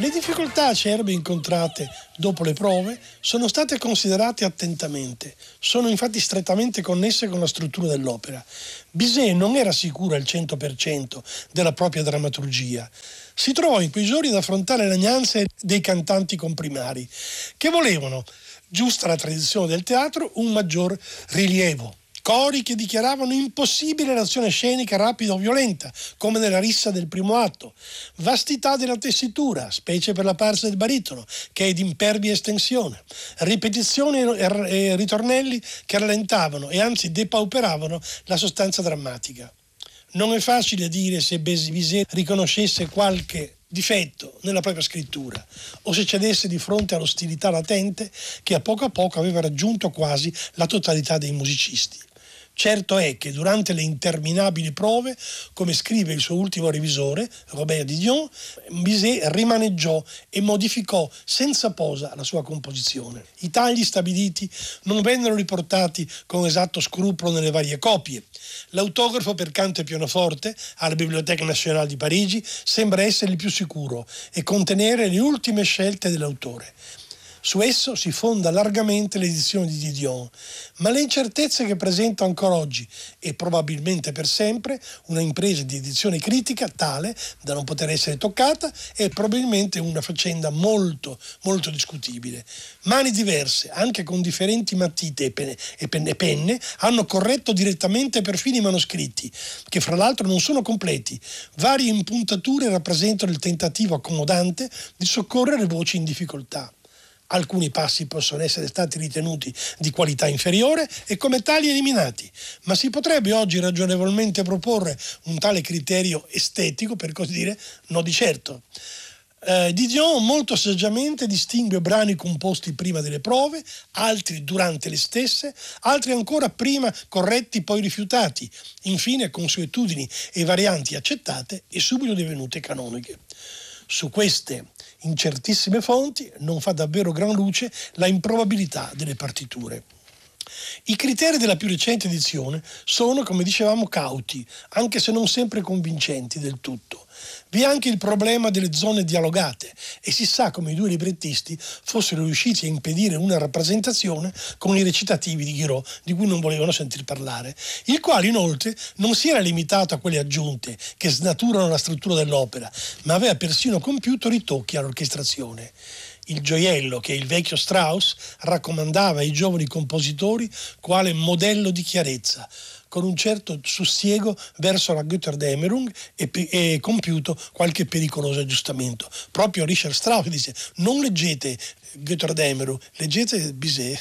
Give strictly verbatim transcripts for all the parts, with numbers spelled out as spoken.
Le difficoltà acerbe incontrate dopo le prove sono state considerate attentamente, sono infatti strettamente connesse con la struttura dell'opera. Bizet non era sicuro al cento per cento della propria drammaturgia. Si trovò in quei giorni ad affrontare le lagnanze dei cantanti comprimari, che volevano, giusta la tradizione del teatro, un maggior rilievo. Cori che dichiaravano impossibile l'azione scenica rapida o violenta, come nella rissa del primo atto. Vastità della tessitura, specie per la parte del baritono, che è di impervia estensione. Ripetizioni e ritornelli che rallentavano e anzi depauperavano la sostanza drammatica. Non è facile dire se Bizet riconoscesse qualche difetto nella propria scrittura o se cedesse di fronte all'ostilità latente che a poco a poco aveva raggiunto quasi la totalità dei musicisti. Certo è che durante le interminabili prove, come scrive il suo ultimo revisore, Robert Didion, Bizet rimaneggiò e modificò senza posa la sua composizione. I tagli stabiliti non vennero riportati con esatto scrupolo nelle varie copie. L'autografo per canto e pianoforte alla Bibliothèque Nationale di Parigi sembra essere il più sicuro e contenere le ultime scelte dell'autore. Su esso si fonda largamente l'edizione di Didion, ma le incertezze che presenta ancora oggi e probabilmente per sempre una impresa di edizione critica tale da non poter essere toccata è probabilmente una faccenda molto, molto discutibile. Mani diverse, anche con differenti matite e penne, e penne, e penne, hanno corretto direttamente perfino i manoscritti, che fra l'altro non sono completi. Varie impuntature rappresentano il tentativo accomodante di soccorrere voci in difficoltà. Alcuni passi possono essere stati ritenuti di qualità inferiore e come tali eliminati, ma si potrebbe oggi ragionevolmente proporre un tale criterio estetico, per così dire, no di certo. Eh, Didion molto saggiamente distingue brani composti prima delle prove, altri durante le stesse, altri ancora prima corretti poi rifiutati, infine consuetudini e varianti accettate e subito divenute canoniche. Su queste incertissime fonti non fa davvero gran luce la improbabilità delle partiture. I criteri della più recente edizione sono, come dicevamo, cauti, anche se non sempre convincenti del tutto. Vi è anche il problema delle zone dialogate e si sa come i due librettisti fossero riusciti a impedire una rappresentazione con i recitativi di Guiraud, di cui non volevano sentir parlare, il quale inoltre non si era limitato a quelle aggiunte che snaturano la struttura dell'opera, ma aveva persino compiuto ritocchi all'orchestrazione. Il gioiello che il vecchio Strauss raccomandava ai giovani compositori quale modello di chiarezza, con un certo sussiego verso la Götterdämmerung e, e compiuto qualche pericoloso aggiustamento. Proprio Richard Strauss dice: non leggete Götterdämmerung, leggete Bizet.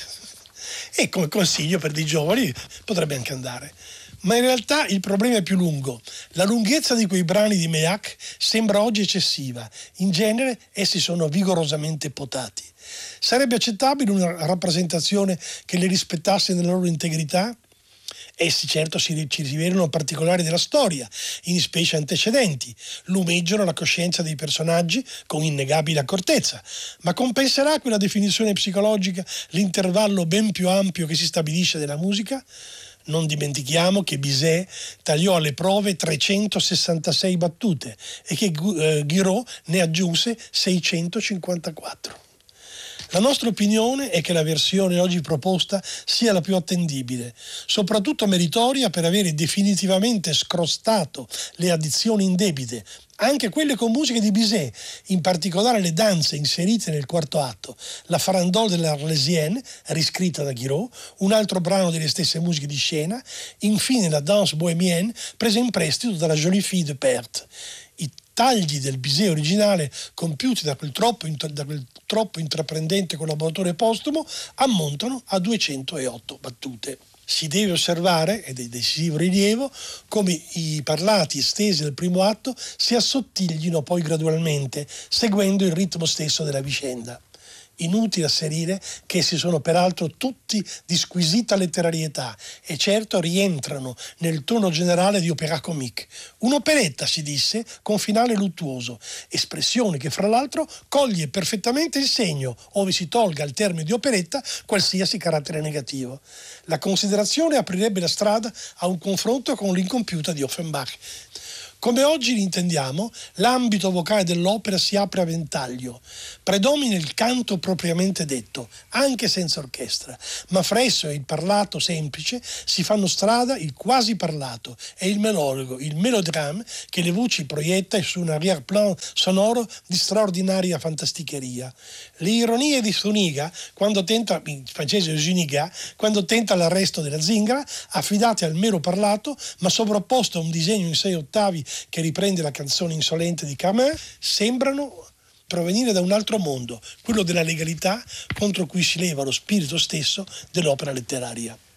E come consiglio per dei giovani potrebbe anche andare. Ma in realtà il problema è più lungo. La lunghezza di quei brani di Meilhac sembra oggi eccessiva. In genere essi sono vigorosamente potati. Sarebbe accettabile una rappresentazione che li rispettasse nella loro integrità? Essi certo si, ci rivelano particolari della storia, in specie antecedenti, lumeggiano la coscienza dei personaggi con innegabile accortezza, ma compenserà quella definizione psicologica l'intervallo ben più ampio che si stabilisce nella musica? Non dimentichiamo che Bizet tagliò alle prove trecentosessantasei battute e che eh, Guiraud ne aggiunse seicentocinquantaquattro. La nostra opinione è che la versione oggi proposta sia la più attendibile, soprattutto meritoria per avere definitivamente scrostato le addizioni indebite, anche quelle con musiche di Bizet, in particolare le danze inserite nel quarto atto, la farandole dell'Arlésienne, riscritta da Guiraud, un altro brano delle stesse musiche di scena, infine la danse bohémienne, presa in prestito dalla Jolie Fille de Perthes. I tagli del Bizet originale, compiuti da quel troppo, da quel troppo intraprendente collaboratore postumo, ammontano a duecentootto battute. Si deve osservare, ed è di decisivo rilievo, come i parlati estesi del primo atto si assottiglino poi gradualmente, seguendo il ritmo stesso della vicenda. Inutile asserire che essi sono peraltro tutti di squisita letterarietà e certo rientrano nel tono generale di opéra comique. Un'operetta, si disse, con finale luttuoso, espressione che fra l'altro coglie perfettamente il segno, ove si tolga al termine di operetta qualsiasi carattere negativo. La considerazione aprirebbe la strada a un confronto con l'incompiuta di Offenbach. Come oggi l'intendiamo, l'ambito vocale dell'opera si apre a ventaglio. Predomina il canto propriamente detto, anche senza orchestra, ma fra esso e il parlato semplice si fanno strada il quasi parlato e il melodico, il melodramma che le voci proietta su un arrière-plan sonoro di straordinaria fantasticheria. Le ironie di Zuniga, quando tenta, in francese Zuniga, quando tenta l'arresto della zingara, affidate al mero parlato, ma sovrapposto a un disegno in sei ottavi che riprende la canzone insolente di Carmen, sembrano provenire da un altro mondo, quello della legalità contro cui si leva lo spirito stesso dell'opera letteraria.